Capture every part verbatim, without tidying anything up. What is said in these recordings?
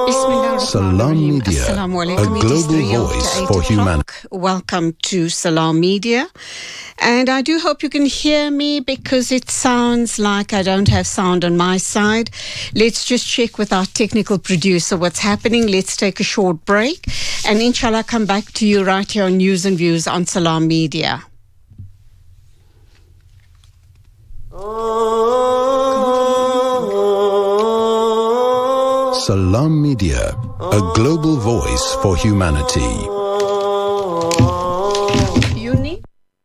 Salam Media, a global voice for humanity. Welcome to Salam Media. And I do hope you can hear me because it sounds like I don't have sound on my side. Let's just check with our technical producer what's happening. Let's take a short break. And inshallah, come back to you right here on News and Views on Salam Media. Salam Media, a global voice for humanity. Uni?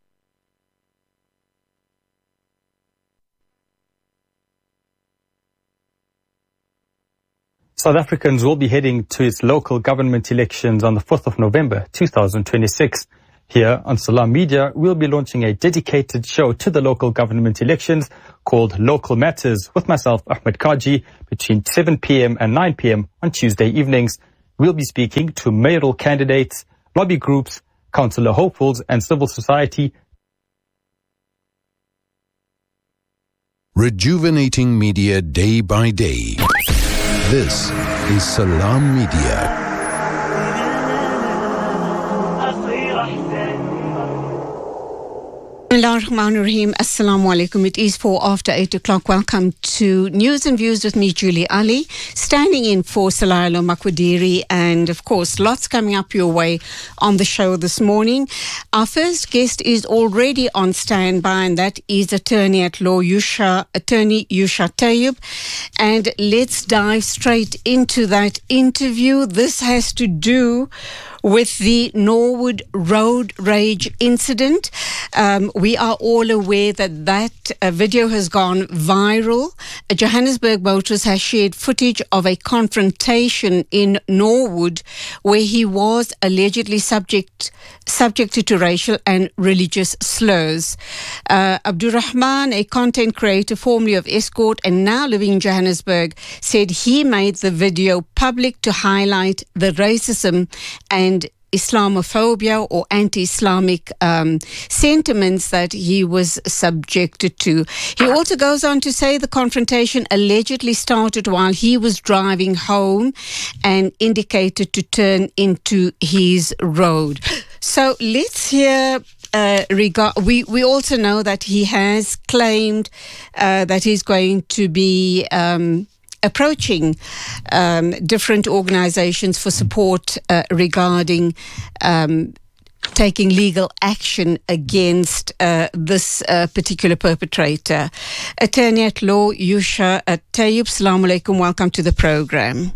South Africans will be heading to its local government elections on the fourth of November two thousand twenty-six. Here on Salam Media, we'll be launching a dedicated show to the local government elections called Local Matters with myself, Ahmed Kaji, between seven p.m. and nine p.m. on Tuesday evenings. We'll be speaking to mayoral candidates, lobby groups, councillor hopefuls and civil society. Rejuvenating media day by day. This is Salam Media. Bismillahirrahmanirrahim. Assalamu alaikum. It is four after eight o'clock. Welcome to News and Views with me, Julie Ali, standing in for Salayalo Makwadiri, and of course, lots coming up your way on the show this morning. Our first guest is already on standby, and that is attorney at law, Yusha, attorney Yusha Tayyub. And let's dive straight into that interview. This has to do with the Norwood road rage incident. Um, we are all aware that that uh, video has gone viral. A Johannesburg motorist has shared footage of a confrontation in Norwood where he was allegedly subject subjected to racial and religious slurs. Uh, Abdurrahman, a content creator formerly of Escort and now living in Johannesburg, said he made the video public to highlight the racism and Islamophobia or anti-Islamic um, sentiments that he was subjected to. He also goes on to say the confrontation allegedly started while he was driving home and indicated to turn into his road. So let's hear. Uh, regard, we, we also know that he has claimed uh, that he's going to be um, approaching um, different organizations for support uh, regarding um, taking legal action against uh, this uh, particular perpetrator. Attorney at law, Yusha Tayyub, Assalamu alaikum, welcome to the program.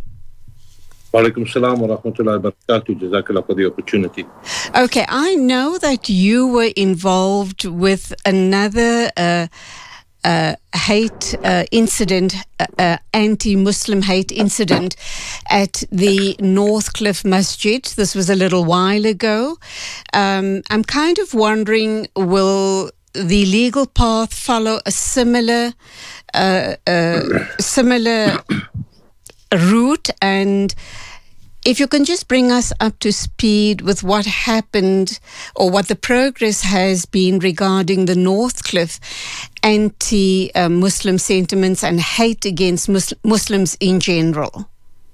Wa alaikum salam wa rahmatullahi wa barakatuh. Jazakallah for the opportunity. Okay, I know that you were involved with another uh, Uh, hate uh, incident, uh, uh, anti-Muslim hate incident at the Northcliffe Masjid. This was a little while ago. Um, I'm kind of wondering, will the legal path follow a similar, uh, uh, similar route? And if you can just bring us up to speed with what happened or what the progress has been regarding the Northcliffe anti-Muslim sentiments and hate against Mus- Muslims in general.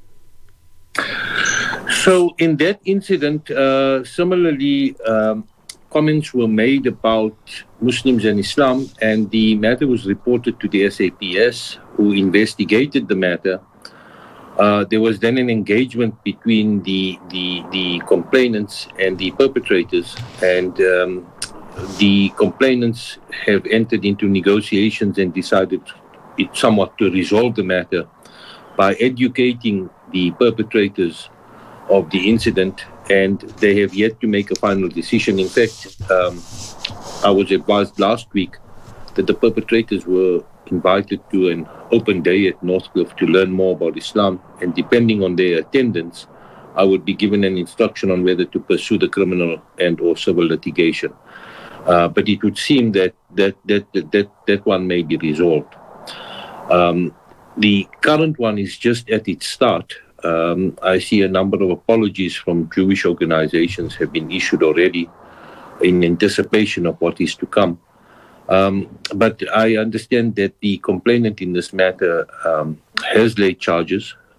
So in that incident, uh, similarly, um, comments were made about Muslims and Islam, and the matter was reported to the S A P S, who investigated the matter. Uh, there was then an engagement between the, the the complainants and the perpetrators, and um, the complainants have entered into negotiations and decided it somewhat to resolve the matter by educating the perpetrators of the incident, and they have yet to make a final decision. In fact, um, I was advised last week that the perpetrators were invited to an open day at Northcliffe to learn more about Islam, and depending on their attendance, I would be given an instruction on whether to pursue the criminal and or civil litigation. Uh, but it would seem that that that that that, that one may be resolved. Um, the current one is just at its start. Um, I see a number of apologies from Jewish organizations have been issued already in anticipation of what is to come. Um, but I understand that the complainant in this matter um, has laid charges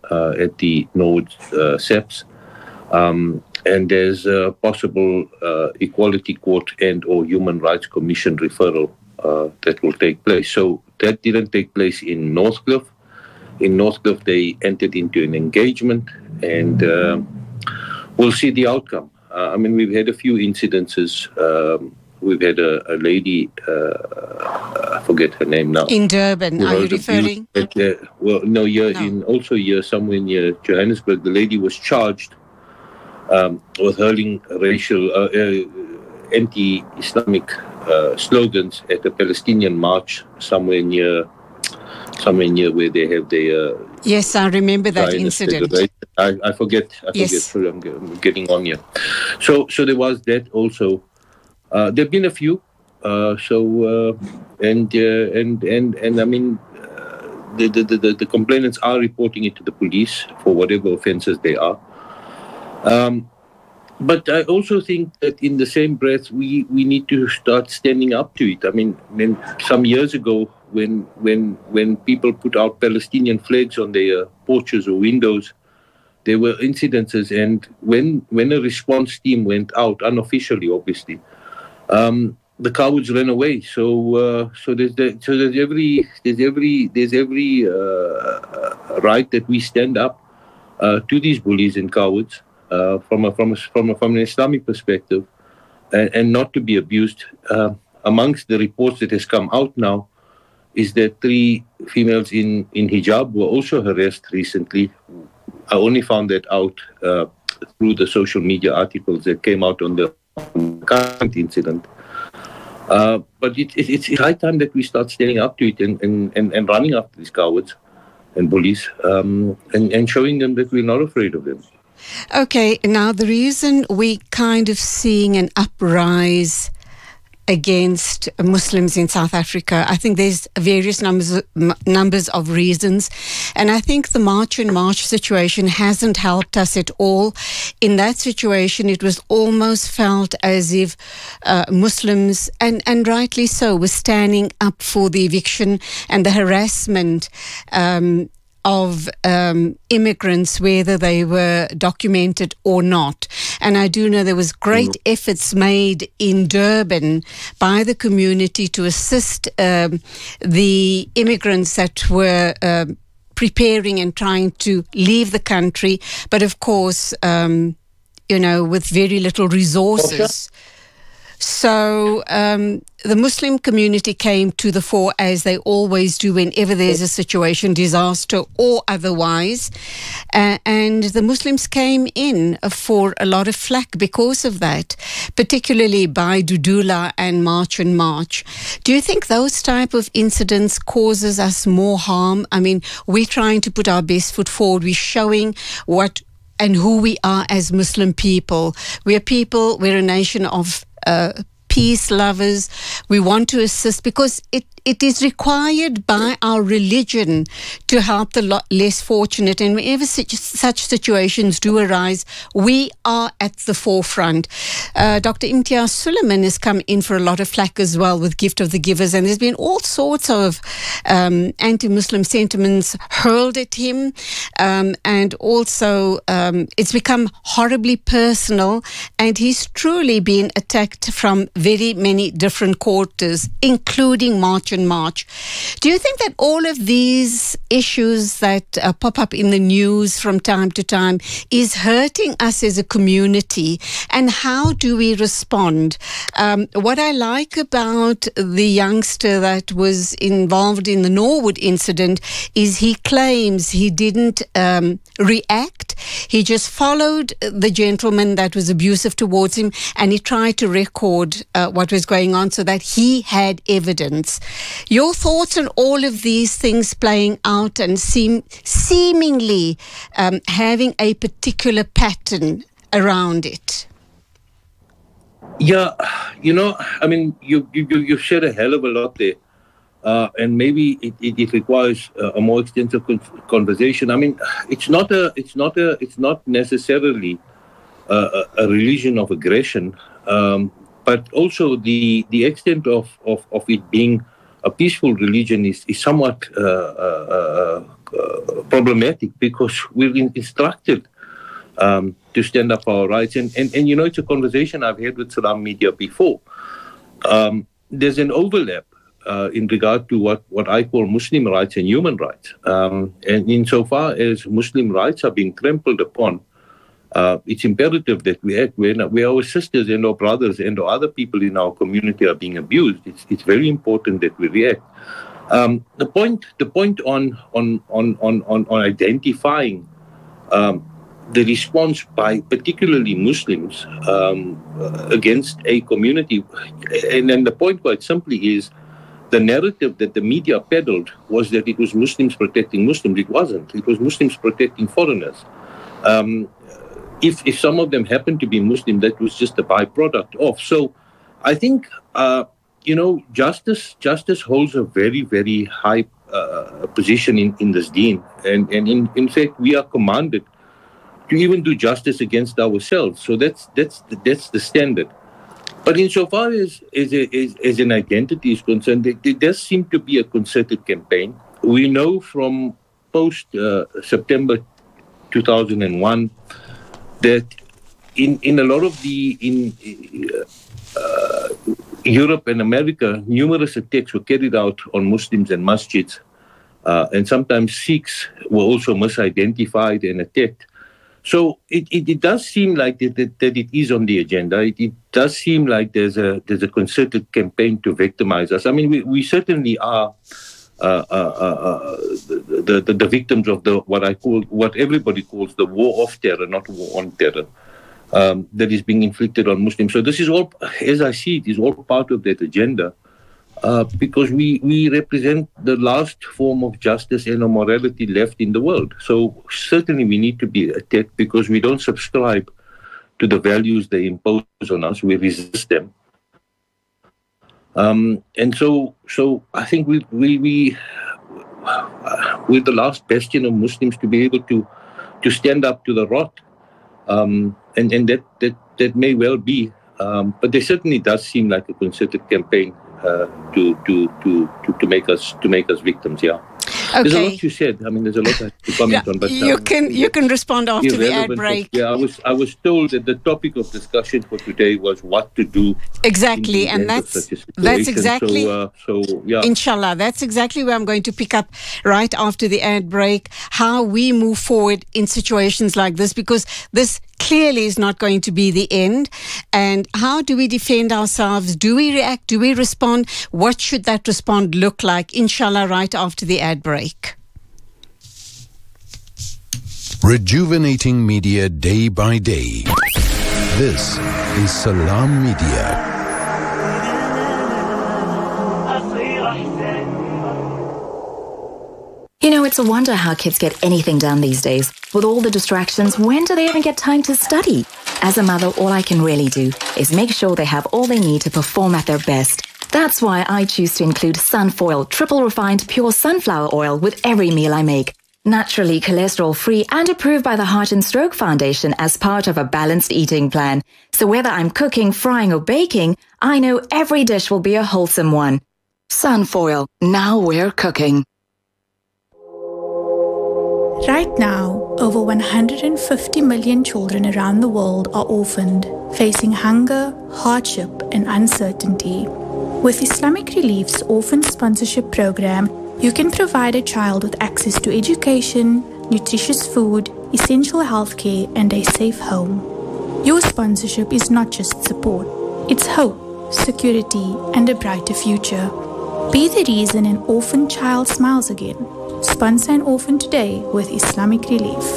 uh, at the Norwood uh, SAPS. Um, and there's a possible uh, Equality Court and or Human Rights Commission referral uh, that will take place. So that didn't take place in Northcliffe. In Northcliffe, they entered into an engagement, and uh, we'll see the outcome. Uh, I mean, we've had a few incidences. Um, we've had a, a lady, uh, I forget her name now. In Durban, are you referring? At, uh, well, no, here no. in also here somewhere near Johannesburg, the lady was charged um, with hurling racial, uh, uh, anti-Islamic uh, slogans at a Palestinian march somewhere near, somewhere near where they have their. Uh, yes, I remember that incident. I, I forget. I yes. forget. I'm getting on here. So, so there was that also. Uh, there've been a few. Uh, so, uh, and uh, and and and I mean, uh, the, the the the complainants are reporting it to the police for whatever offences they are. Um, but I also think that in the same breath, we we need to start standing up to it. I mean, when some years ago, when when when people put out Palestinian flags on their porches or windows, there were incidences, and when when a response team went out unofficially, obviously, um, the cowards ran away. So uh, so there's the, so there's every there's every there's every uh, right that we stand up uh, to these bullies and cowards uh, from a from a from a from an Islamic perspective, and, and not to be abused. Uh, amongst the reports that has come out now is that three females in in hijab were also harassed recently. I only found that out uh, through the social media articles that came out on the current incident. Uh, but it, it, it's high time that we start standing up to it and, and, and, and running after these cowards and bullies um, and, and showing them that we're not afraid of them. Okay, now the reason we kind of seeing an uprise against Muslims in South Africa, I think there's various numbers of, numbers of reasons, and I think the March and March situation hasn't helped us at all. In that situation, it was almost felt as if uh, Muslims, and, and rightly so, were standing up for the eviction and the harassment um, of um, immigrants, whether they were documented or not. And I do know there was great mm. efforts made in Durban by the community to assist um, the immigrants that were uh, preparing and trying to leave the country, but of course, um, you know, with very little resources. So um, the Muslim community came to the fore, as they always do whenever there's a situation, disaster or otherwise. Uh, and the Muslims came in for a lot of flack because of that, particularly by Dudula and March and March. Do you think those type of incidents causes us more harm? I mean, we're trying to put our best foot forward. We're showing what and who we are as Muslim people. We're people, we're a nation of Uh, peace lovers. We want to assist because it, it is required by our religion to help the lot less fortunate. And whenever such, such situations do arise, we are at the forefront. Uh, Doctor Imtiaz Sooliman has come in for a lot of flack as well with Gift of the Givers, and there's been all sorts of um, anti-Muslim sentiments hurled at him, um, and also um, it's become horribly personal, and he's truly been attacked from very many different quarters, including March and March. Do you think that all of these issues that uh, pop up in the news from time to time is hurting us as a community? And how do we respond? Um, what I like about the youngster that was involved in the Norwood incident is he claims he didn't um, react. He just followed the gentleman that was abusive towards him, and he tried to record uh, what was going on so that he had evidence. Your thoughts on all of these things playing out and seem seemingly um, having a particular pattern around it? Yeah, you know, I mean, you you you shared a hell of a lot there, uh, and maybe it, it, it requires a, a more extensive con- conversation. I mean, it's not a it's not a it's not necessarily a, a, a religion of aggression, um, but also the the extent of, of, of it being a peaceful religion is is somewhat uh, uh, uh, problematic because we're instructed um, to stand up for our rights. And, and, and, you know, it's a conversation I've had with Salam Media before. Um, there's an overlap uh, in regard to what, what I call Muslim rights and human rights. Um, and insofar as Muslim rights are being trampled upon, Uh, it's imperative that we act when, where our sisters and our brothers and our other people in our community are being abused. It's, it's very important that we react. Um, the point, the point on on on on on, on identifying um, the response by particularly Muslims um, against a community, and then the point quite simply is the narrative that the media peddled was that it was Muslims protecting Muslims. It wasn't. It was Muslims protecting foreigners. Um, If, if some of them happen to be Muslim, that was just a byproduct of. So I think, uh, you know, justice justice holds a very, very high uh, position in, in this deen. And, and in, in fact, we are commanded to even do justice against ourselves. So that's that's the, that's the standard. But insofar as, as, a, as, as an identity is concerned, there, there does seem to be a concerted campaign. We know from post-September uh, two thousand one, that in, in a lot of the, in uh, Europe and America, numerous attacks were carried out on Muslims and masjids. Uh, and sometimes Sikhs were also misidentified and attacked. So it, it, it does seem like that, that, that it is on the agenda. It, it does seem like there's a there's a concerted campaign to victimize us. I mean, we, we certainly are Uh, uh, uh, uh, the, the the victims of the what I call what everybody calls the war of terror, not war on terror, um, that is being inflicted on Muslims. So this is all, as I see it, is all part of that agenda, uh, because we we represent the last form of justice and of morality left in the world. So certainly we need to be attacked because we don't subscribe to the values they impose on us. We resist them. Um, and so, so I think we, we, we, we're the last bastion of Muslims to be able to, to stand up to the rot. Um, and, and that, that, that may well be, um, but there certainly does seem like a concerted campaign, uh, to, to, to, to, to make us, to make us victims. Yeah. Okay. There's a lot you said. I mean, there's a lot to comment yeah, on. But you um, can you can respond after the ad break. Yeah, I was I was told that the topic of discussion for today was what to do. Exactly, and that's that's exactly. So, uh, so yeah. Inshallah, that's exactly where I'm going to pick up right after the ad break. How we move forward in situations like this, because this clearly is not going to be the end. And how do we defend ourselves? Do we react? Do we respond? What should that respond look like? Inshallah, right after the ad break. Rejuvenating media day by day. This is Salam Media. You know, it's a wonder how kids get anything done these days. With all the distractions, when do they even get time to study? As a mother, all I can really do is make sure they have all they need to perform at their best. That's why I choose to include Sunfoil triple refined pure sunflower oil with every meal I make. Naturally cholesterol-free and approved by the Heart and Stroke Foundation as part of a balanced eating plan. So whether I'm cooking, frying or baking, I know every dish will be a wholesome one. Sunfoil, now we're cooking. Right now, over one hundred fifty million children around the world are orphaned, facing hunger, hardship, and uncertainty. With Islamic Relief's Orphan Sponsorship Program, you can provide a child with access to education, nutritious food, essential healthcare, and a safe home. Your sponsorship is not just support, it's hope, security, and a brighter future. Be the reason an orphan child smiles again. Sponsor an orphan today with Islamic Relief.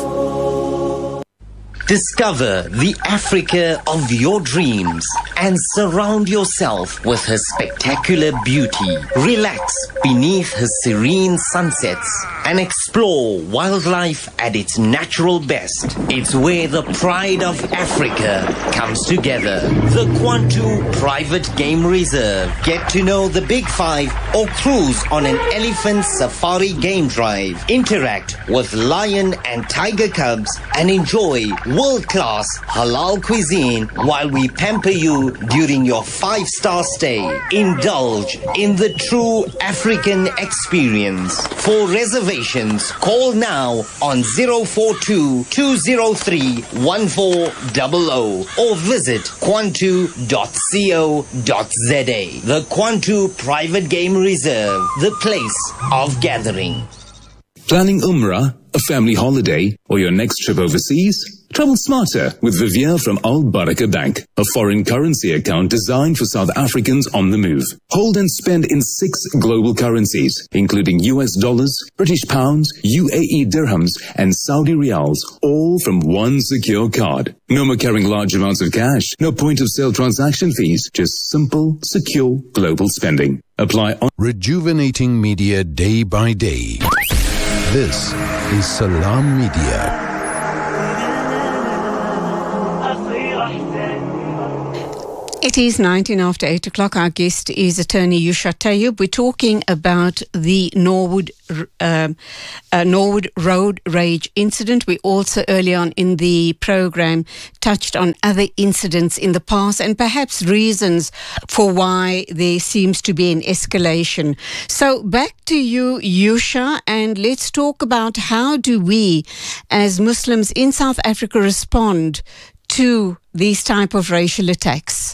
Discover the Africa of your dreams and surround yourself with her spectacular beauty. Relax beneath her serene sunsets and explore wildlife at its natural best. It's where the pride of Africa comes together. The Kwantu Private Game Reserve. Get to know the Big Five or cruise on an elephant safari game drive. Interact with lion and tiger cubs and enjoy world-class halal cuisine while we pamper you during your five-star stay. Indulge in the true African experience. For reservations registrations. Call now on zero four two, two zero three, one four zero zero or visit quantu dot co dot za. The Quantu Private Game Reserve, the place of gathering. Planning Umrah, a family holiday, or your next trip overseas? Travel smarter with Vivier from Al Baraka Bank, a foreign currency account designed for South Africans on the move. Hold and spend in six global currencies, including U S dollars, British pounds, U A E dirhams, and Saudi riyals, all from one secure card. No more carrying large amounts of cash, no point of sale transaction fees, just simple, secure global spending. Apply on Rejuvenating media day by day. This is Salam Media. It is nineteen after eight o'clock. Our guest is attorney Yusha Tayyub. We're talking about the Norwood um, uh, Norwood road rage incident. We also earlier on in the program touched on other incidents in the past and perhaps reasons for why there seems to be an escalation. So back to you, Yusha, and let's talk about how do we as Muslims in South Africa respond to these type of racial attacks?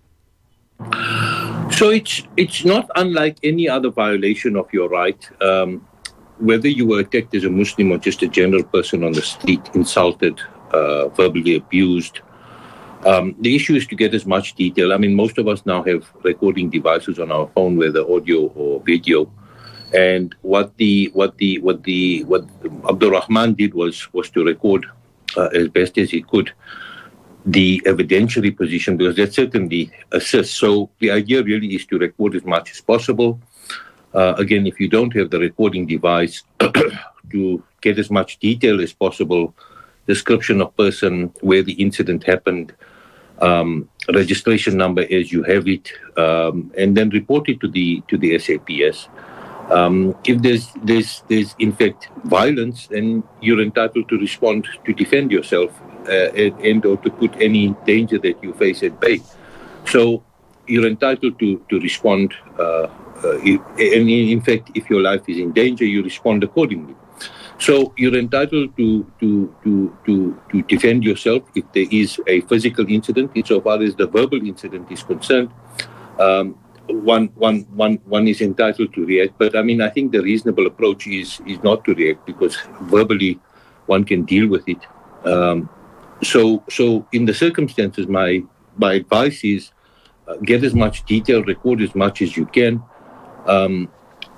So it's it's not unlike any other violation of your right, um, whether you were attacked as a Muslim or just a general person on the street, insulted, uh, verbally abused. Um, the issue is to get as much detail. I mean, most of us now have recording devices on our phone, whether audio or video. And what the what the what the what Abdul Rahman did was was to record uh, as best as he could the evidentiary position, because that certainly assists. So the idea really is to record as much as possible. Uh, again, if you don't have the recording device, to get as much detail as possible, description of person, where the incident happened, um, registration number as you have it, um, and then report it to the to the S A P S. Um, if there's, there's, there's in fact violence, then you're entitled to respond to defend yourself uh, and, and or to put any danger that you face at bay. So you're entitled to, to respond. Uh, uh, and in fact, if your life is in danger, you respond accordingly. So you're entitled to, to, to, to, to defend yourself if there is a physical incident. Insofar as the verbal incident is concerned, um, One, one, one, one is entitled to react, but I mean, I think the reasonable approach is is not to react, because verbally one can deal with it. Um, so, so in the circumstances, my my advice is uh, get as much detail, record as much as you can, um,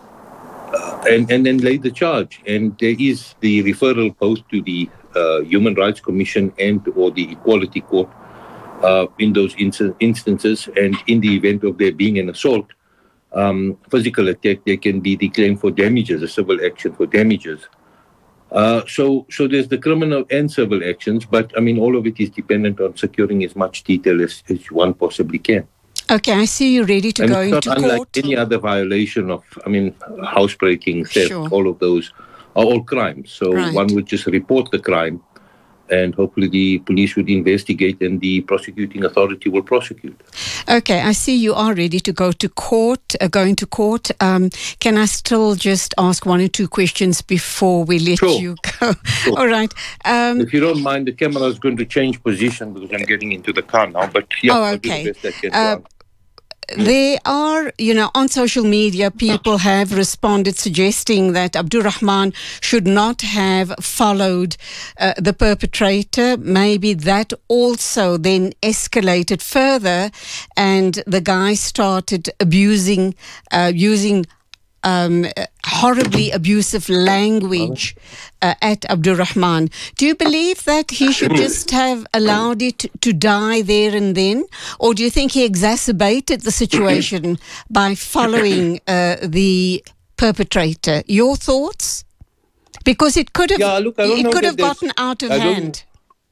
uh, and and then lay the charge. And there is the referral both to the uh, Human Rights Commission and or the Equality Court. Uh, in those inc- instances, and in the event of there being an assault, um, physical attack, there can be the claim for damages, a civil action for damages. Uh, so, so there's the criminal and civil actions, but I mean, all of it is dependent on securing as much detail as, as one possibly can. Okay, I see you ready to and go it's into not unlike court. Any other violation of, I mean, housebreaking, theft, Sure. all of those are all crimes. So Right. one would just report the crime, and hopefully the police would investigate and the prosecuting authority will prosecute. Okay, I see you are ready to go to court, uh, going to court. Um, can I still just ask one or two questions before we let Sure. you go? Sure. All right. Um, If you don't mind, the camera is going to change position because I'm getting into the car now. But yeah, Oh, I'll do okay. the best I can. Uh, to There are, you know, on social media, people have responded suggesting that Abdul Rahman should not have followed uh, the perpetrator. Maybe that also then escalated further and the guy started abusing, uh, using um, horribly abusive language uh, at Abdul Rahman. Do you believe that he should just have allowed it to die there and then? Or do you think he exacerbated the situation by following uh, the perpetrator? Your thoughts? Because it could have, Yeah, look, I don't it know could that have there's- gotten out of I don't- hand.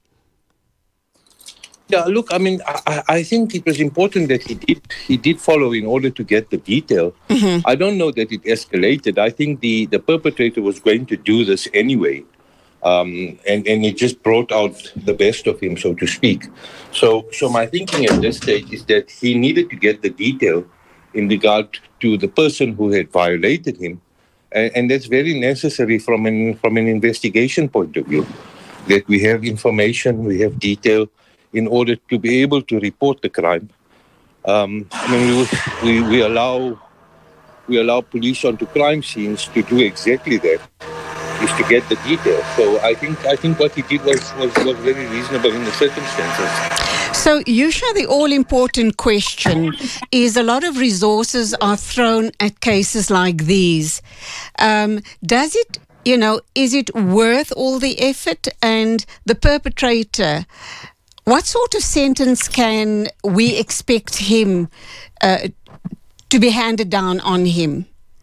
Yeah, look, I mean, I, I think it was important that he did he did follow in order to get the detail. Mm-hmm. I don't know that it escalated. I think the, the perpetrator was going to do this anyway, um, and and it just brought out the best of him, so to speak. So so my thinking at this stage is that he needed to get the detail in regard to the person who had violated him, And, and that's very necessary from an, from an investigation point of view, that we have information, we have detail in order to be able to report the crime. Um, I mean, we, we, we allow we allow police onto crime scenes to do exactly that, is to get the details. So I think I think what he did was, was, was very reasonable in the circumstances. So, Yusha, the all-important question is a lot of resources are thrown at cases like these. Um, does it, you know, is it worth all the effort? And the perpetrator, what sort of sentence can we expect him uh, to be handed down on him?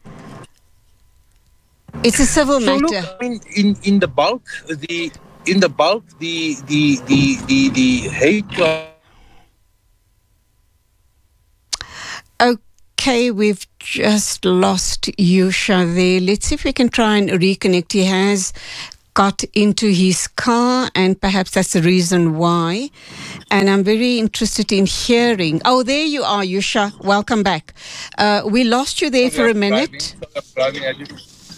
It's a civil so matter. Look, I mean, in, in the bulk, the in the bulk, the the the the, the hate crime. Okay, we've just lost Yusha there. Let's see if we can try and reconnect. He has got into his car, and perhaps that's the reason why. And I'm very interested in hearing. Oh, there you are, Yusha. Welcome back. Uh, we lost you there for a minute. Driving, driving,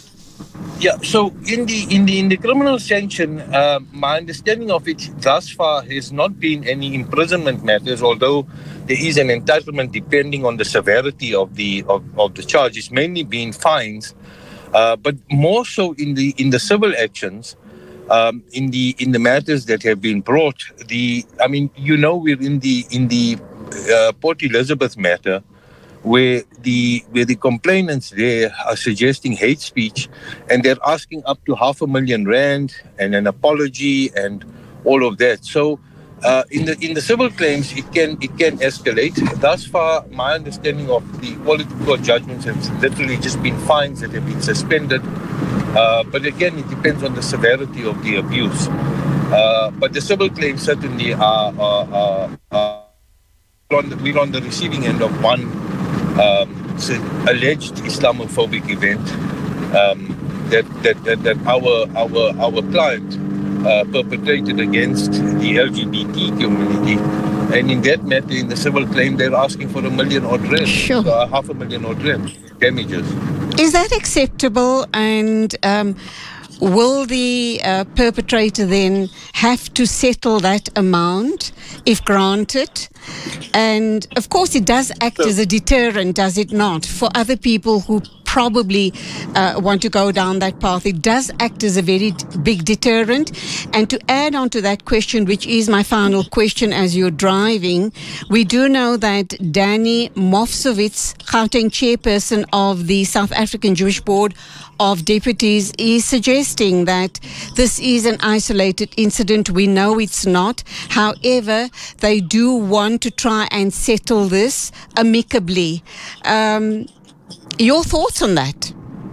Yeah, so in the in the in the criminal sanction, uh, my understanding of it thus far has not been any imprisonment matters, although there is an entitlement depending on the severity of the of, of the charge. It's mainly been fines, uh, but more so in the in the civil actions, um, in the in the matters that have been brought. The I mean, you know, we're in the in the uh, Port Elizabeth matter, where the where the complainants there are suggesting hate speech, and they're asking up to half a million rand and an apology and all of that. So uh, in the in the civil claims, it can it can escalate. Thus far, my understanding of the Equality Court judgments has literally just been fines that have been suspended. Uh, but again, it depends on the severity of the abuse. Uh, but the civil claims certainly are, are, are, are on the, we're on the receiving end of one Um, it's an alleged Islamophobic event um, that, that, that, that our our our client uh, perpetrated against the L G B T community. And in that matter, in the civil claim, they're asking for a million odd rand, Sure. so half a million odd rand damages. Is that acceptable? And um, will the uh, perpetrator then have to settle that amount if granted? And of course, it does act as a deterrent, does it not, for other people who probably uh, want to go down that path? It does act as a very d- big deterrent. And to add on to that question, which is my final question as you're driving, we do know that Danny Mofsowitz, Gauteng chairperson of the South African Jewish Board of Deputies, is suggesting that this is an isolated incident. We know it's not. However, they do want to try and settle this amicably. Um, your thoughts on that?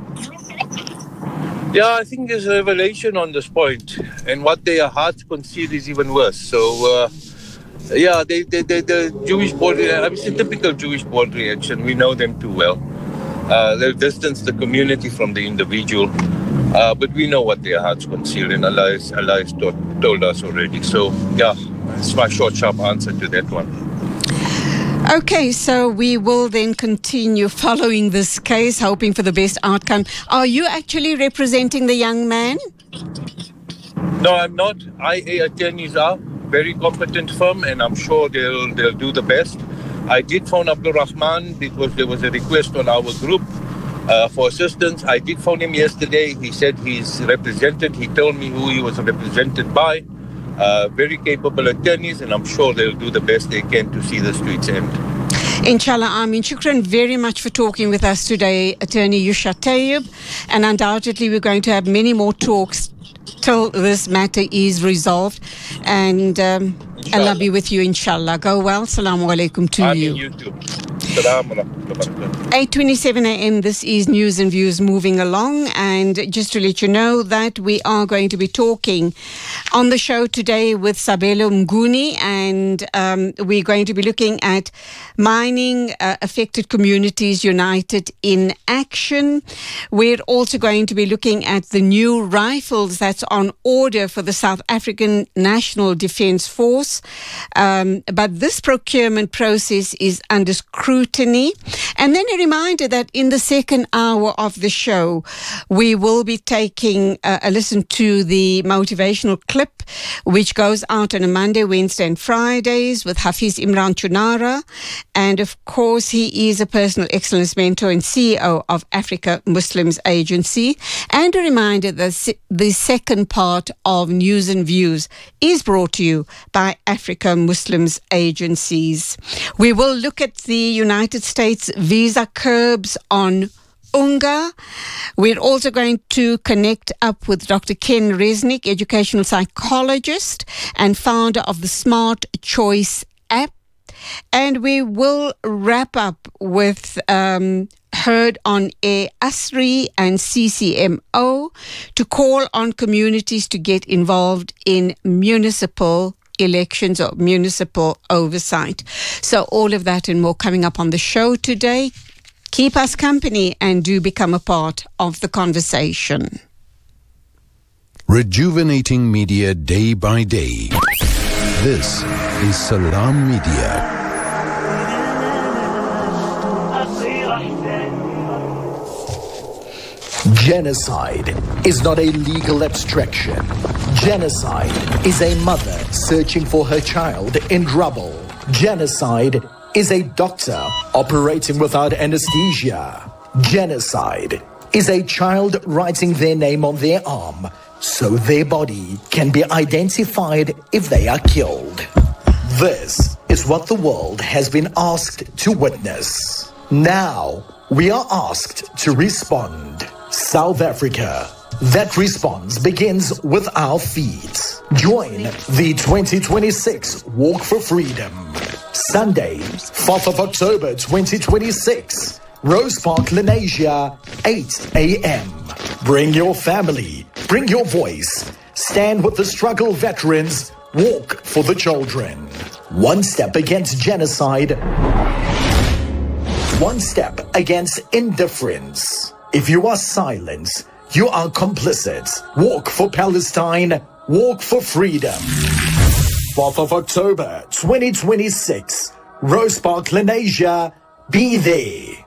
Yeah, I think there's a revelation on this point, and what their hearts concede is even worse. So, uh, yeah, they, they, they, the Jewish board, I mean, it's a typical Jewish board reaction. We know them too well. Uh, they've distanced the community from the individual, uh, but we know what their hearts conceal, and Allah has, Allah has told, told us already. So, yeah, it's my short, sharp answer to that one. Okay, so we will then continue following this case, hoping for the best outcome. Are you actually representing the young man? No, I'm not. I A attorneys are very competent firm, and I'm sure they'll they'll do the best. I did phone Abdul Rahman because there was a request on our group uh, for assistance. I did phone him yesterday. He said he's represented. He told me who he was represented by. Uh, very capable attorneys, and I'm sure they'll do the best they can to see this to its end. Inshallah, Amin. Shukran very much for talking with us today, Attorney Yusha Tayyib. And undoubtedly, we're going to have many more talks till this matter is resolved. And um, Allah be with you, inshallah. Go well. Assalamu alaikum to Amin, you. you too. Assalamu alaikum. eight twenty-seven a.m. This is News and Views moving along, and just to let you know that we are going to be talking on the show today with Sabelo Mguni, and um, we're going to be looking at Mining uh, Affected Communities United in Action. We're also going to be looking at the new rifles that's on order for the South African National Defence Force, um, but this procurement process is under scrutiny scrutiny. And then a reminder that in the second hour of the show, we will be taking uh, a listen to the motivational clip, which goes out on a Monday, Wednesday and Fridays with Hafiz Imran Chunara. And of course, he is a personal excellence mentor and C E O of Africa Muslims Agency. And a reminder that the second part of News and Views is brought to you by Africa Muslims Agencies. We will look at the United States visa curbs on Unga. We're also going to connect up with Doctor Ken Resnick, educational psychologist and founder of the Smart Choice app. And we will wrap up with um, Heard on Air ASRI and C C M O to call on communities to get involved in municipal elections or municipal oversight. So all of that and more coming up on the show today. Keep us company and do become a part of the conversation. Rejuvenating media day by day. This is Salam Media. Genocide is not a legal abstraction. Genocide is a mother searching for her child in rubble. Genocide is a doctor operating without anesthesia. Genocide is a child writing their name on their arm so their body can be identified if they are killed. This is what the world has been asked to witness. Now we are asked to respond. South Africa. That response begins with our feet. Join the twenty twenty-six Walk for Freedom. Sunday, fourth of October twenty twenty-six. Rose Park, Lenasia, eight a.m. Bring your family. Bring your voice. Stand with the struggle veterans. Walk for the children. One step against genocide. One step against indifference. If you are silent, you are complicit. Walk for Palestine. Walk for freedom. fourth of October twenty twenty-six. Rose Park, Lenasia. Be there.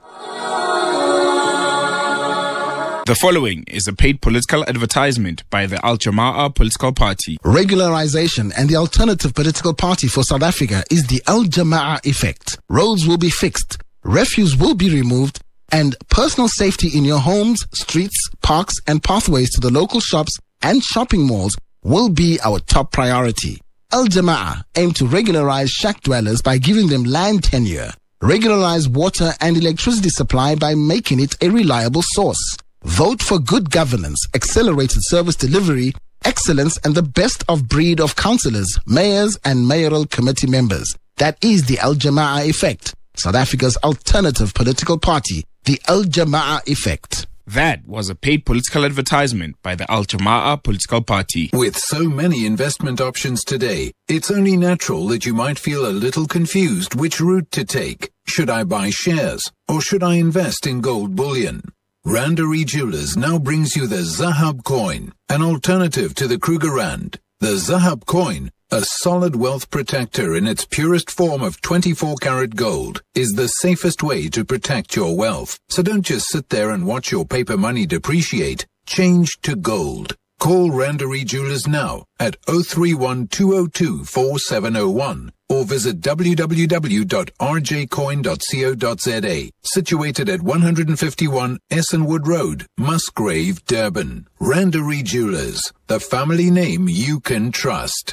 The following is a paid political advertisement by the Al Jama'ah political party. Regularization and the alternative political party for South Africa is the Al Jama'ah effect. Roads will be fixed. Refuse will be removed. And personal safety in your homes, streets, parks, and pathways to the local shops and shopping malls will be our top priority. Al Jama'ah aim to regularize shack dwellers by giving them land tenure, regularize water and electricity supply by making it a reliable source. Vote for good governance, accelerated service delivery, excellence, and the best of breed of councillors, mayors, and mayoral committee members. That is the Al Jama'ah effect, South Africa's alternative political party. The Al Jama'ah effect. That was a paid political advertisement by the Al Jama'ah political party. With so many investment options today, it's only natural that you might feel a little confused which route to take. Should I buy shares or should I invest in gold bullion? Randery Jewelers now brings you the Zahab coin, an alternative to the Kruger Rand. The Zahab coin, a solid wealth protector in its purest form of twenty-four karat gold, is the safest way to protect your wealth. So don't just sit there and watch your paper money depreciate. Change to gold. Call Randery Jewelers now at zero three one two zero two four seven zero one or visit w w w dot r j coin dot co dot z a. Situated at one fifty-one Essenwood Road, Musgrave, Durban. Randery Jewelers, the family name you can trust.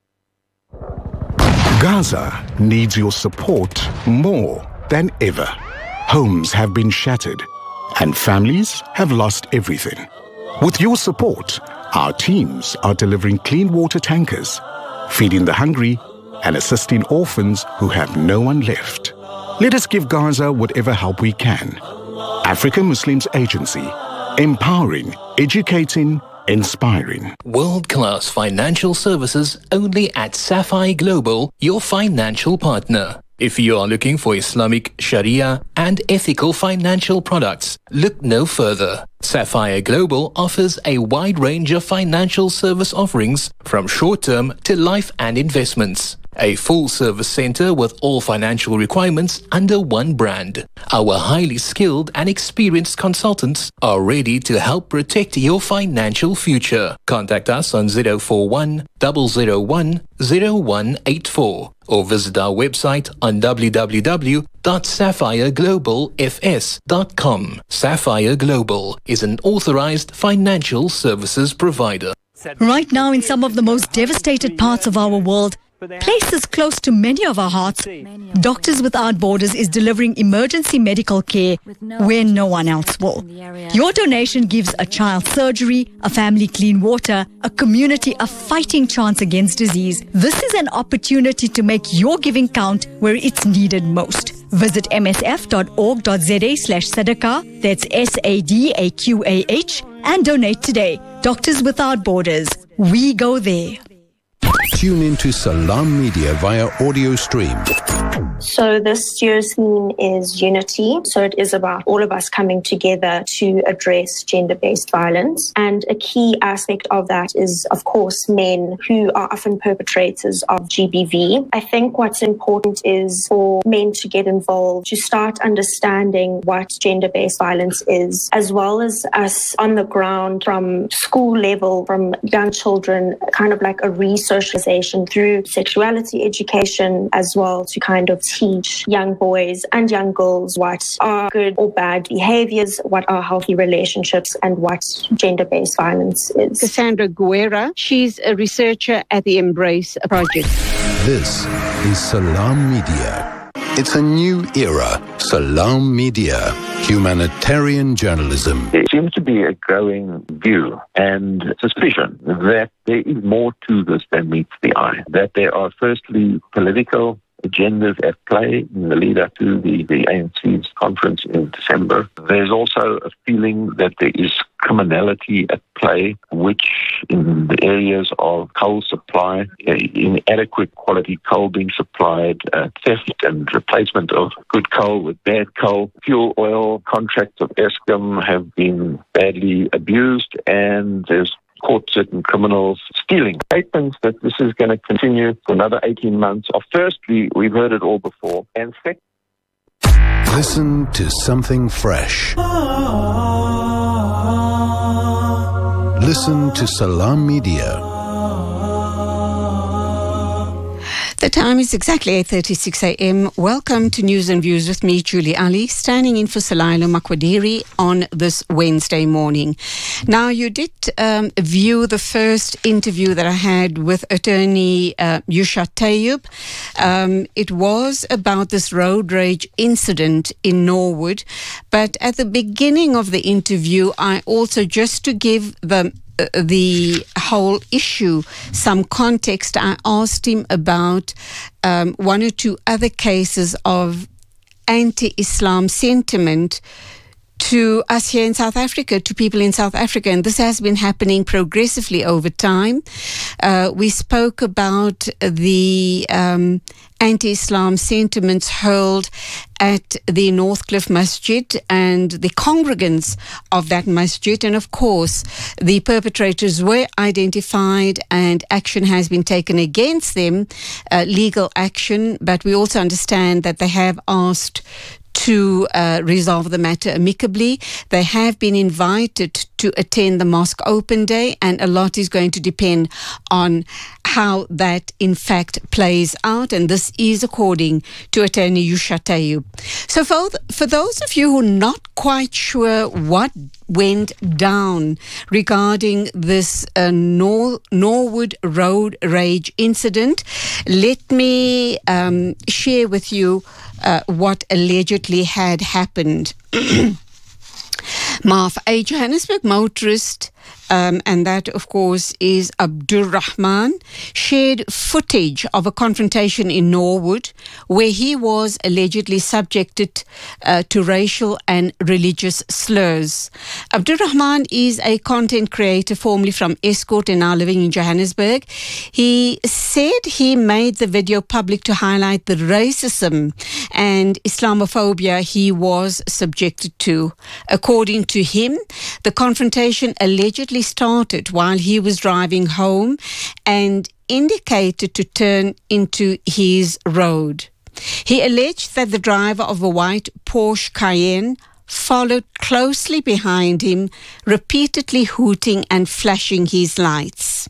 Gaza needs your support more than ever. Homes have been shattered and families have lost everything. With your support, our teams are delivering clean water tankers, feeding the hungry, and assisting orphans who have no one left. Let us give Gaza whatever help we can. Africa Muslims Agency, empowering, educating, inspiring. World-class financial services only at Sapphire Global, your financial partner. If you are looking for Islamic, Sharia, and ethical financial products, look no further. Sapphire Global offers a wide range of financial service offerings from short-term to life and investments. A full-service centre with all financial requirements under one brand. Our highly skilled and experienced consultants are ready to help protect your financial future. Contact us on zero four one, zero zero one, zero one eight four or visit our website on w w w dot sapphire global f s dot com. Sapphire Global is an authorized financial services provider. Right now, in some of the most devastated parts of our world, places close to many of our hearts, Doctors Without Borders is delivering emergency medical care where no one else will. Your donation gives a child surgery, a family clean water, a community a fighting chance against disease. This is an opportunity to make your giving count where it's needed most. Visit m s f dot org dot z a slash sadaqah, that's S A D A Q A H, and donate today. Doctors Without Borders. We go there. Tune into Salam Media via audio stream. So this year's theme is unity. So it is about all of us coming together to address gender-based violence. And a key aspect of that is, of course, men who are often perpetrators of G B V. I think what's important is for men to get involved, to start understanding what gender-based violence is, as well as us on the ground from school level, from young children, kind of like a re-socialization through sexuality education as well, to kind of teach young boys and young girls what are good or bad behaviors, what are healthy relationships, and what gender-based violence is. Cassandra Guerra, she's a researcher at the Embrace Project. This is Salam Media. It's a new era. Salam Media. Humanitarian journalism. There seems to be a growing view and suspicion that there is more to this than meets the eye. That there are firstly political agendas at play in the lead up to the, the A N C's conference in December. There's also a feeling that there is criminality at play, which in the areas of coal supply, inadequate quality coal being supplied, uh, theft and replacement of good coal with bad coal, fuel oil contracts of Eskom have been badly abused, and there's caught certain criminals stealing. Statements that this is going to continue for another eighteen months are, firstly, we've heard it all before, and second, listen to something fresh. Listen to Salam Media. The time is exactly eight thirty-six a m Welcome to News and Views with me, Julie Ali, standing in for Salailo Makwadiri on this Wednesday morning. Now, you did um, view the first interview that I had with attorney uh, Yusha Tayyub. Um, it was about this road rage incident in Norwood. But at the beginning of the interview, I also, just to give the the whole issue some context, I asked him about um, one or two other cases of anti-Islam sentiment to us here in South Africa, to people in South Africa, and this has been happening progressively over time. Uh, we spoke about the um, anti-Islam sentiments hurled at the Northcliffe Masjid and the congregants of that masjid, and of course the perpetrators were identified and action has been taken against them, uh, legal action, but we also understand that they have asked to uh, resolve the matter amicably. They have been invited to attend the mosque open day, and a lot is going to depend on how that in fact plays out, and this is according to attorney Yusha Tayyub. So for, th- for those of you who are not quite sure what went down regarding this uh, Nor- Norwood road rage incident, let me um, share with you uh, what allegedly had happened. Marv, a Johannesburg motorist, um, and that, of course, is Abdul Rahman, shared footage of a confrontation in Norwood where he was allegedly subjected uh, to racial and religious slurs. Abdul Rahman is a content creator formerly from Escort and now living in Johannesburg. He said he made the video public to highlight the racism and Islamophobia he was subjected to. According to him, the confrontation allegedly started while he was driving home and indicated to turn into his road. He alleged that the driver of a white Porsche Cayenne followed closely behind him, repeatedly hooting and flashing his lights.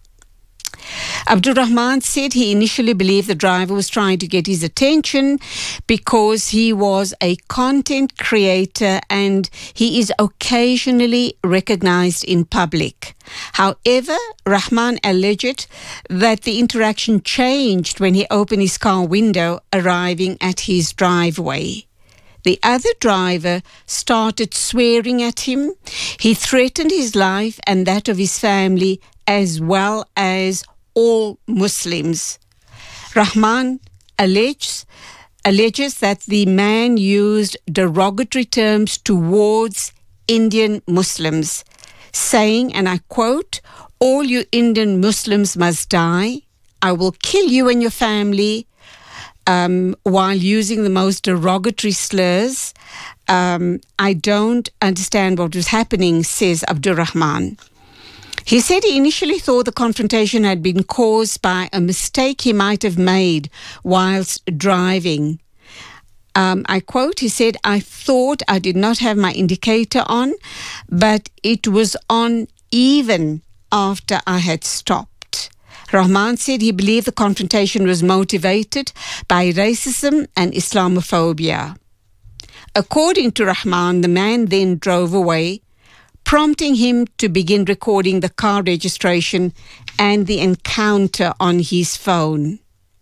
Abdul Rahman said he initially believed the driver was trying to get his attention because he was a content creator and he is occasionally recognized in public. However, Rahman alleged that the interaction changed when he opened his car window, arriving at his driveway. The other driver started swearing at him. He threatened his life and that of his family, as well as all Muslims. Rahman alleges, alleges that the man used derogatory terms towards Indian Muslims, saying, and I quote, "All you Indian Muslims must die. I will kill you and your family," um, while using the most derogatory slurs. Um, I don't understand what was happening, says Abdul Rahman. He said he initially thought the confrontation had been caused by a mistake he might have made whilst driving. Um, I quote, he said, "I thought I did not have my indicator on, but it was on even after I had stopped." Rahman said he believed the confrontation was motivated by racism and Islamophobia. According to Rahman, the man then drove away, prompting him to begin recording the car registration and the encounter on his phone.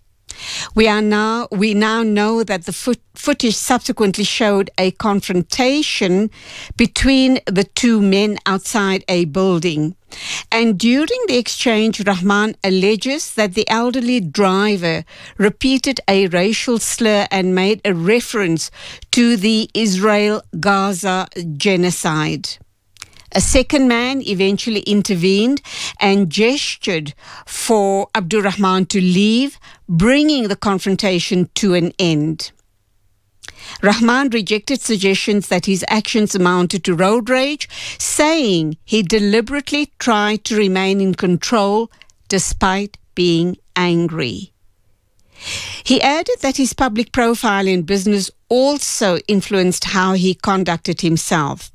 We are now we now know that the foot, footage subsequently showed a confrontation between the two men outside a building. And during the exchange, Rahman alleges that the elderly driver repeated a racial slur and made a reference to the Israel-Gaza genocide. A second man eventually intervened and gestured for Abdul Rahman to leave, bringing the confrontation to an end. Rahman rejected suggestions that his actions amounted to road rage, saying he deliberately tried to remain in control despite being angry. He added that his public profile in business also influenced how he conducted himself.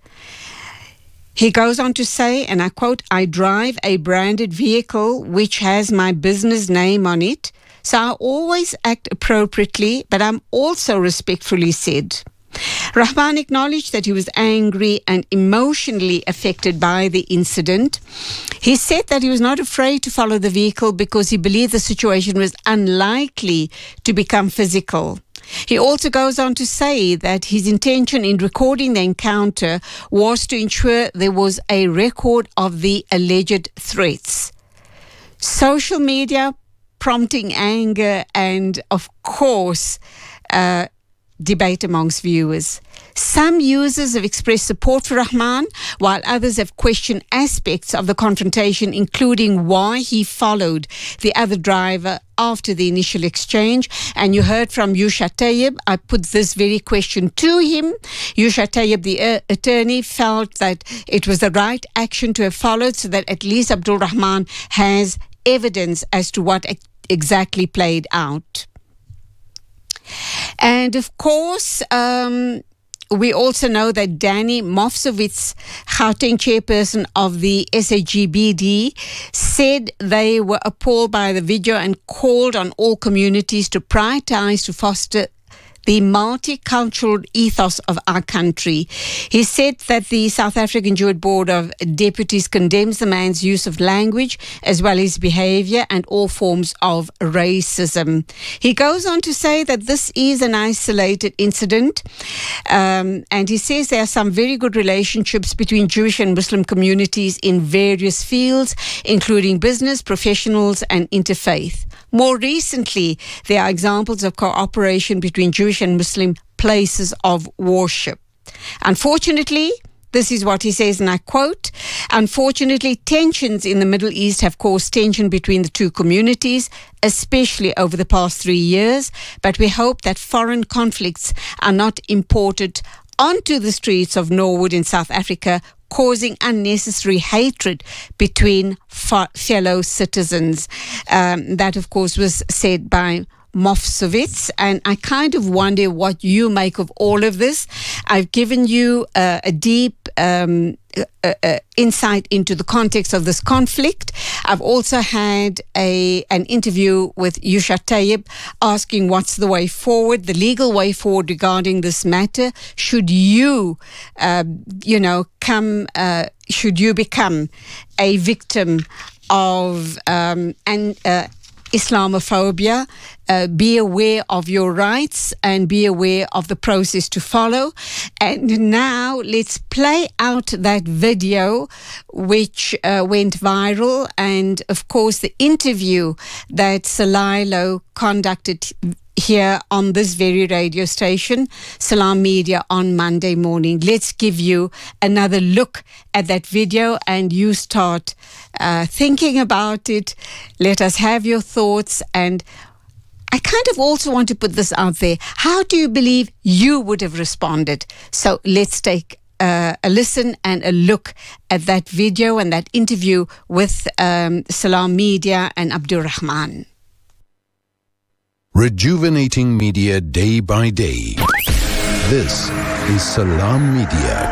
He goes on to say, and I quote, "I drive a branded vehicle which has my business name on it, so I always act appropriately, but I'm also respectful," he said. Rahman acknowledged that he was angry and emotionally affected by the incident. He said that he was not afraid to follow the vehicle because he believed the situation was unlikely to become physical. He also goes on to say that his intention in recording the encounter was to ensure there was a record of the alleged threats. Social media prompting anger and, of course, uh, debate amongst viewers. Some users have expressed support for Rahman, while others have questioned aspects of the confrontation, including why he followed the other driver after the initial exchange. And you heard from Yusha Tayyib. I put this very question to him. Yusha Tayyib, the uh, attorney, felt that it was the right action to have followed so that at least Abdul Rahman has evidence as to what ex- exactly played out. And of course, um, we also know that Danny Mofsowitz, Gauteng chairperson of the S A G B D, said they were appalled by the video and called on all communities to prioritize to foster the multicultural ethos of our country. He said that the South African Jewish Board of Deputies condemns the man's use of language as well as behavior and all forms of racism. He goes on to say that this is an isolated incident, um, and he says there are some very good relationships between Jewish and Muslim communities in various fields, including business, professionals, and interfaith. More recently, there are examples of cooperation between Jewish and Muslim places of worship. Unfortunately, This is what he says, and I quote, "Unfortunately, tensions in the Middle East have caused tension between the two communities, especially over the past three years. But we hope that foreign conflicts are not imported onto the streets of Norwood in South Africa, causing unnecessary hatred between fa- fellow citizens." Um, that, of course, was said by Mofsovitz, and I kind of wonder what you make of all of this. I've given you uh, a deep um, uh, uh, insight into the context of this conflict. I've also had a an interview with Yusha Tayyib asking what's the way forward, the legal way forward regarding this matter. Should you, uh, you know, come, uh, should you become a victim of um, and uh, Islamophobia, uh, be aware of your rights and be aware of the process to follow. And now let's play out that video which uh, went viral, and of course the interview that Salailo conducted here on this very radio station, Salam Media, on Monday morning. Let's give you another look at that video and you start uh, thinking about it. Let us have your thoughts. And I kind of also want to put this out there. How do you believe you would have responded? So let's take uh, a listen and a look at that video and that interview with um, Salam Media and Abdul Rahman. Rejuvenating media day by day. This is Salam Media.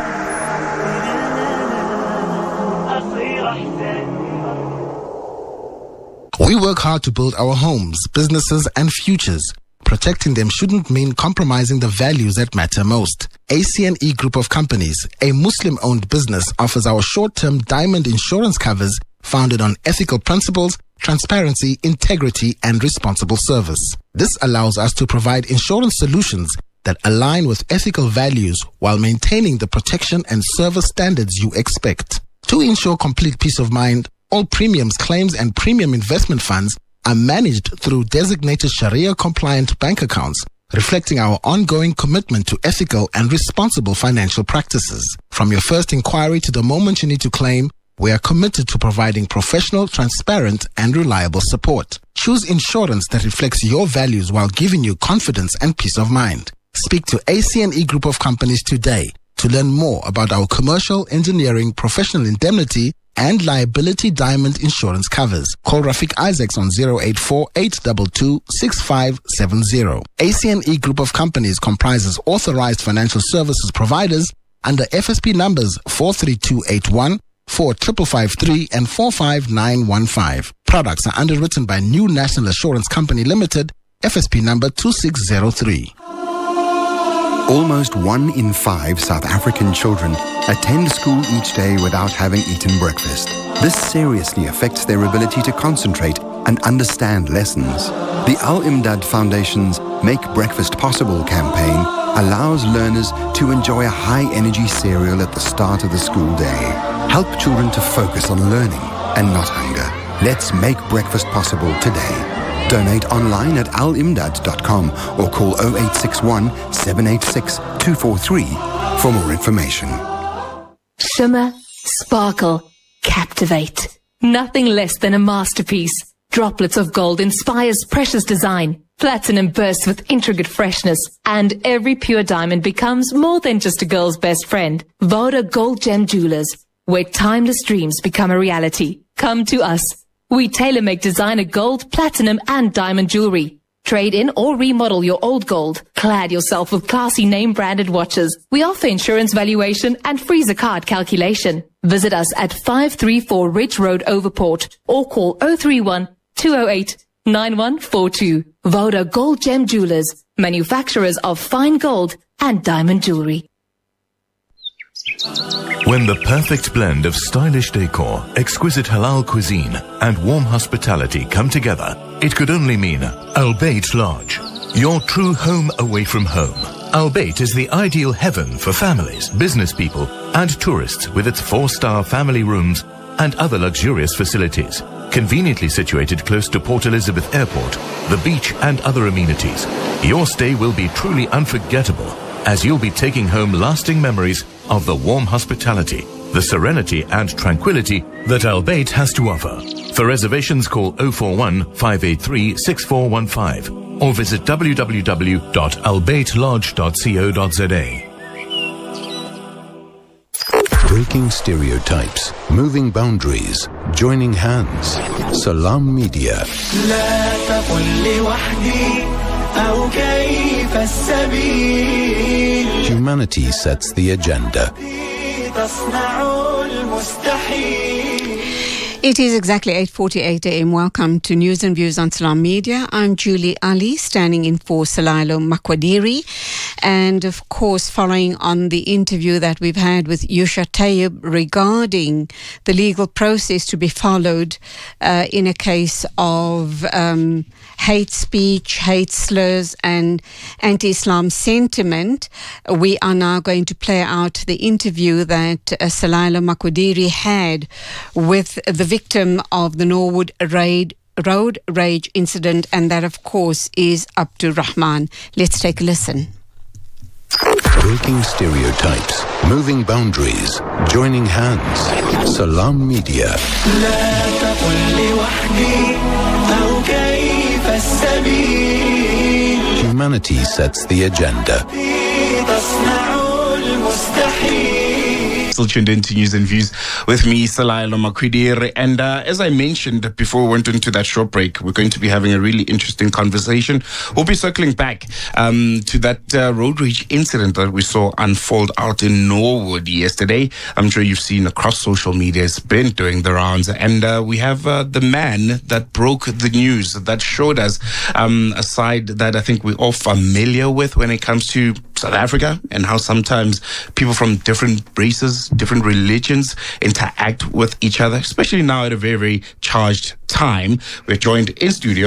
We work hard to build our homes, businesses, and futures. Protecting them shouldn't mean compromising the values that matter most. A C N E Group of Companies, a Muslim-owned business, offers our short-term diamond insurance covers founded on ethical principles, transparency, integrity, and responsible service. This allows us to provide insurance solutions that align with ethical values while maintaining the protection and service standards you expect. To ensure complete peace of mind, all premiums, claims, and premium investment funds are managed through designated Sharia-compliant bank accounts, reflecting our ongoing commitment to ethical and responsible financial practices. From your first inquiry to the moment you need to claim, we are committed to providing professional, transparent, and reliable support. Choose insurance that reflects your values while giving you confidence and peace of mind. Speak to A C N E Group of Companies today to learn more about our commercial, engineering, professional indemnity, and liability diamond insurance covers. Call Rafiq Isaacs on zero eight four, eight two two, six five seven zero. A C N E Group of Companies comprises authorized financial services providers under F S P numbers four three two eight one, four five five three, and four five nine one five. Products are underwritten by New National Assurance Company Limited, F S P number two six zero three. Almost one in five South African children attend school each day without having eaten breakfast. This seriously affects their ability to concentrate and understand lessons. The Al-Imdad Foundation's Make Breakfast Possible campaign allows learners to enjoy a high-energy cereal at the start of the school day. Help children to focus on learning and not hunger. Let's make breakfast possible today. Donate online at al imdad dot com or call zero eight six one, seven eight six, two four three for more information. Shimmer, sparkle, captivate. Nothing less than a masterpiece. Droplets of gold inspires precious design. Platinum bursts with intricate freshness. And every pure diamond becomes more than just a girl's best friend. Voda Gold Gem Jewelers, where timeless dreams become a reality. Come to us. We tailor-make designer gold, platinum, and diamond jewelry. Trade in or remodel your old gold. Clad yourself with classy name-branded watches. We offer insurance valuation and freezer card calculation. Visit us at five three four Ridge Road, Overport, or call zero three one, two zero eight, nine one four two. Voda Gold Gem Jewelers, manufacturers of fine gold and diamond jewelry. When the perfect blend of stylish decor, exquisite halal cuisine, and warm hospitality come together, it could only mean Al Bayt Lodge, your true home away from home. Al Bayt is the ideal heaven for families, business people, and tourists with its four-star family rooms and other luxurious facilities. Conveniently situated close to Port Elizabeth Airport, the beach, and other amenities, your stay will be truly unforgettable, as you'll be taking home lasting memories of the warm hospitality, the serenity and tranquility that Al Bayt has to offer. For reservations, call oh four one, five eight three, six four one five or visit w w w dot al bayt lodge dot co dot z a. Breaking stereotypes, moving boundaries, joining hands. Salam Media. Humanity sets the agenda. It is exactly eight forty-eight a m. Welcome to News and Views on Salam Media. I'm Julie Ali, standing in for Salailo Makwadiri. And of course, following on the interview that we've had with Yusha Tayyib regarding the legal process to be followed uh, in a case of um, hate speech, hate slurs and anti-Islam sentiment, we are now going to play out the interview that uh, Salailo Makwadiri had with the victim of the Norwood raid, road rage incident, and that, of course, is Abdur Rahman. Let's take a listen. Breaking stereotypes, moving boundaries, joining hands. Salam Media. Humanity sets the agenda. Still tuned into News and Views with me, Salailo Makwadiri. And uh, as I mentioned before we went into that short break, we're going to be having a really interesting conversation. We'll be circling back um, to that uh, road rage incident that we saw unfold out in Norwood yesterday. I'm sure you've seen across social media. It's been doing the rounds. And uh, we have uh, the man that broke the news, that showed us um, a side that I think we're all familiar with when it comes to South Africa and how sometimes people from different races, different religions interact with each other, especially now at a very, very charged time. We're joined in studio